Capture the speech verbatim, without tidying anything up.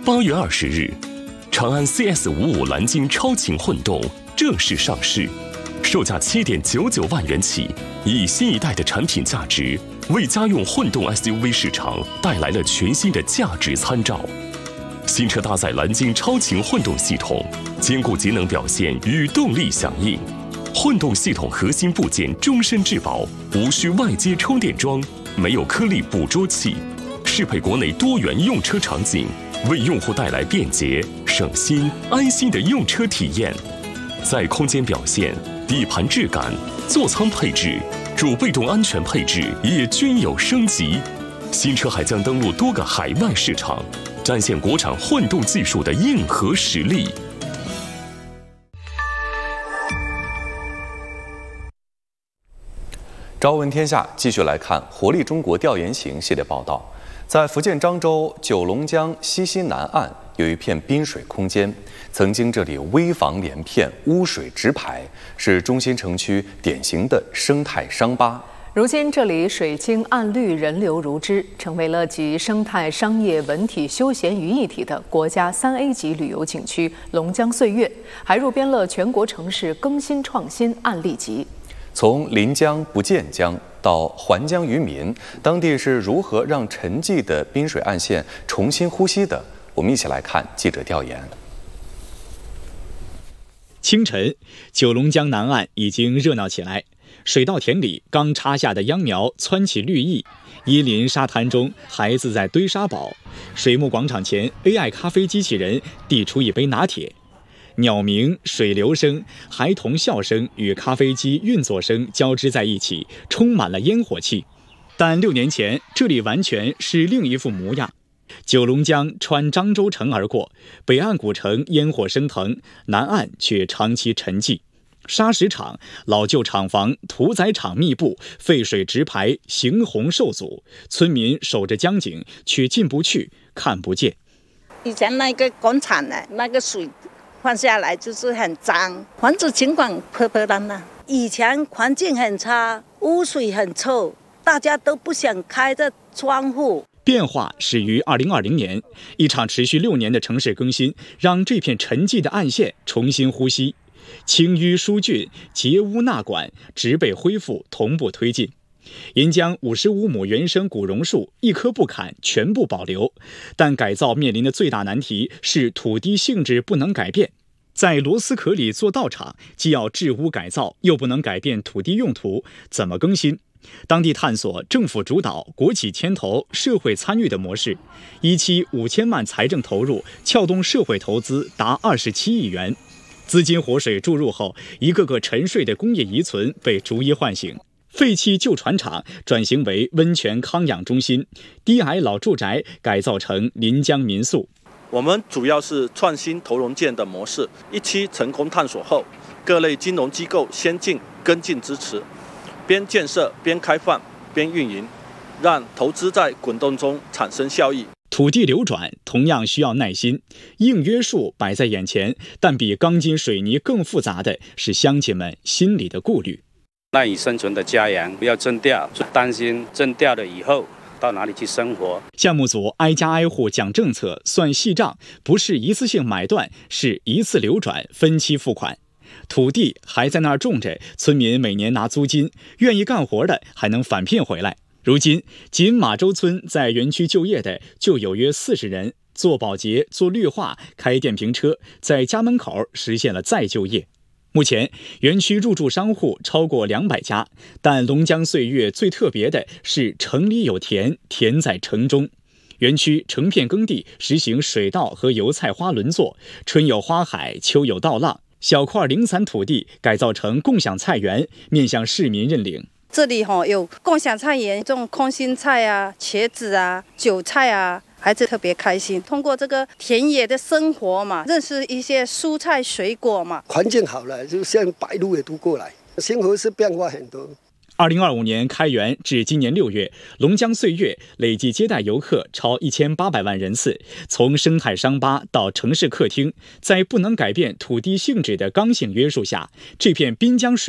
八月二十日，长安 C S 五五蓝鲸超轻混动正式上市，售价七点九九万元起，以新一代的产品价值为家用混动 S U V 市场带来了全新的价值参照。新车搭载蓝鲸超轻混动系统，兼顾节能表现与动力响应。混动系统核心部件终身质保，无需外接充电桩，没有颗粒捕捉器，适配国内多元用车场景，为用户带来便捷、省心、安心的用车体验。在空间表现、底盘质感、座舱配置、主被动安全配置也均有升级。新车还将登陆多个海外市场，展现国产混动技术的硬核实力。 朝闻天下继续来看活力中国调研行系列报道。在福建漳州九龙江西西南岸有一片滨水空间，曾经这里危房连片，污水直排，是中心城区典型的生态伤疤。 如今这里水清岸绿，人流如织，成为了集生态、商业、文体、休闲于一体的国家三 A 级旅游景区龙江岁月，还入编了全国城市更新创新案例集。 从临江不见江到还江于民，当地是如何让沉寂的滨水岸线重新呼吸的？我们一起来看记者调研。 清晨，九龙江南岸已经热闹起来，水稻田里刚插下的秧苗蹿起绿意，椰林沙滩中孩子在堆沙堡，水木广场前 A I 咖啡机器人递出一杯拿铁。鸟鸣、水流声、孩童笑声与咖啡机运作声交织在一起，充满了烟火气。但六年前，这里完全是另一副模样。九龙江穿漳州城而过，北岸古城烟火升腾，南岸却长期沉寂。砂石场、老旧厂房、屠宰场密布，废水直排，行洪受阻。村民守着江景，却进不去，看不见。 以前那个工厂呢，那个水放下来就是很脏，房子尽管破破烂烂。以前环境很差，污水很臭，大家都不想开着窗户。 变化始于二零二零年，一场持续六年的城市更新，让这片沉寂的岸线重新呼吸。清淤疏浚、截污纳管、植被恢复同步推进。沿江五十五亩原生古榕树一棵不砍，全部保留。但改造面临的最大难题是土地性质不能改变。在螺丝壳里做道场，既要治污改造，又不能改变土地用途，怎么更新？当地探索政府主导、国企牵头、社会参与的模式，一期五千万财政投入，撬动社会投资达二十七亿元。资金活水注入后，一个个沉睡的工业遗存被逐一唤醒。废弃旧船厂转型为温泉康养中心，低矮老住宅改造成临江民宿。 我们主要是创新投融建的模式，一期成功探索后，各类金融机构先进跟进支持，边建设边开放边运营，让投资在滚动中产生效益。 土地流转同样需要耐心，硬约束摆在眼前，但比钢筋水泥更复杂的是乡亲们心里的顾虑。 赖以生存的家园不要征调，就担心征调了以后到哪里去生活。 项目组挨家挨户讲政策、算细账，不是一次性买断，是一次流转、分期付款。土地还在那儿种着，村民每年拿租金，愿意干活的还能返聘回来。如今，仅马洲村在园区就业的就有约四十人，做保洁、做绿化、开电瓶车，在家门口实现了再就业。目前，园区入驻商户超过两百家，但龙江岁月最特别的是城里有田，田在城中。园区成片耕地实行水稻和油菜花轮作，春有花海，秋有稻浪。小块零散土地改造成共享菜园，面向市民认领。 这里哈、哦、有共享菜园，种空心菜啊、茄子啊、韭菜啊，孩子特别开心。通过这个田野的生活嘛，认识一些蔬菜水果嘛， 环境好了，就像白鹭也都过来，生活是变化很多。 二零二五年开园至今年六月，龙江岁月累计接待游客超一千八百万人次。从生态伤疤到城市客厅，在不能改变土地性质的刚性约束下，这片滨江水